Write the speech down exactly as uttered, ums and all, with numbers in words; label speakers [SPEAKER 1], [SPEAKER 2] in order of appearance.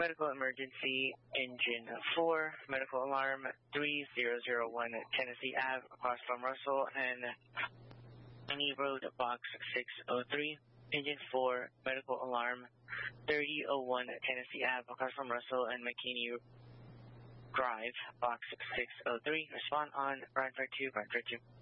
[SPEAKER 1] Medical emergency, engine four, medical alarm three zero zero one Tennessee Ave, across from Russell and Any Road, box six oh three. Engine four, medical alarm thirty oh one Tennessee Ave, across from Russell and McKinney Drive, box six oh three. Respond on Bradford two, Bradford two.